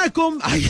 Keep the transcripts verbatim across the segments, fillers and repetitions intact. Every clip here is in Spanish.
una com... Ay,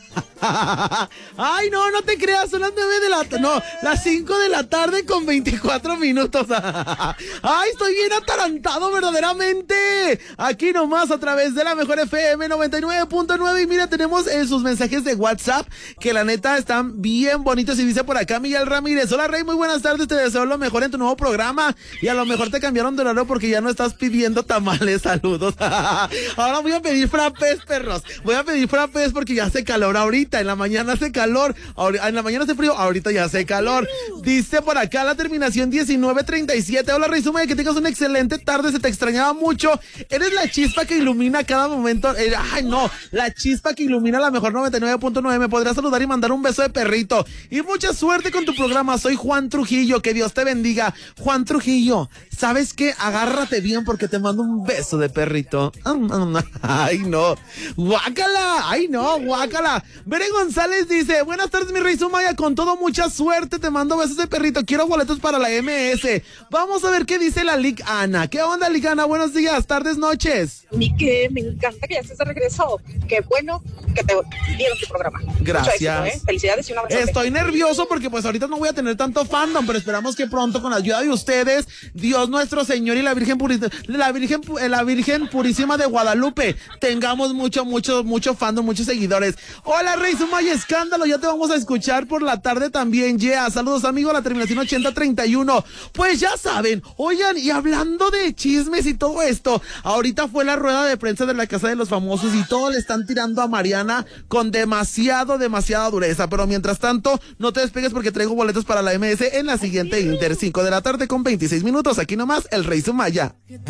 Ay, no, no te creas, son las nueve de la tarde, no, las cinco de la tarde con veinticuatro minutos. Ay, estoy bien atarantado verdaderamente. Aquí nomás a través de la mejor F M noventa y nueve punto nueve. Y mira, tenemos eh, sus mensajes de WhatsApp, que la neta están bien bonitos. Y dice por acá Miguel Ramírez: hola Rey, muy buenas tardes, te deseo lo mejor en tu nuevo programa. Y a lo mejor te cambiaron de horario porque ya no estás pidiendo tamales, saludos. Ahora voy a pedir frappés, perros. Voy a pedir frappés porque ya hace calor ahorita. En la mañana hace calor, en la mañana hace frío, ahorita ya hace calor. Dice por acá la terminación diecinueve treinta y siete. Hola Rey Zuma, que tengas una excelente tarde, se te extrañaba mucho. Eres la chispa que ilumina cada momento. Eh, ay no, la chispa que ilumina la mejor noventa y nueve punto nueve. Me podrías saludar y mandar un beso de perrito. Y mucha suerte con tu programa. Soy Juan Trujillo, que Dios te bendiga. Juan Trujillo, ¿sabes qué? Agárrate bien porque te mando un beso de perrito. Ay no, guácala, ay no, guácala. Beren González dice: buenas tardes mi Rey Sumaya, con todo mucha suerte, te mando besos de perrito, quiero boletos para la M S. Vamos a ver qué dice la Lic Ana. ¿Qué onda, Lic Ana? Buenos días, tardes, noches. Y que me encanta que ya estés de regreso. Qué bueno que te dieron tu programa. Gracias. Éxito, ¿eh? Felicidades y un abrazo. Estoy nervioso porque pues ahorita no voy a tener tanto fandom, pero esperamos que pronto, con la ayuda de ustedes, Dios nuestro Señor y la Virgen Purísima, la Virgen, la Virgen Purísima de Guadalupe, tengamos mucho, mucho, mucho fandom, muchos seguidores. Hola Rey Sumaya, escándalo, ya te vamos a escuchar por la tarde también. Yeah, saludos amigos, la terminación ochenta treinta y uno. Pues ya saben, oigan, y hablando de chismes y todo esto, ahorita fue la rueda de prensa de la Casa de los Famosos y todos le están tirando a Mariana con demasiado, demasiada dureza. Pero mientras tanto, no te despegues porque traigo boletos para la M S en la siguiente Inter, cinco de la tarde con veintiséis minutos. Aquí nomás, el Rey Sumaya.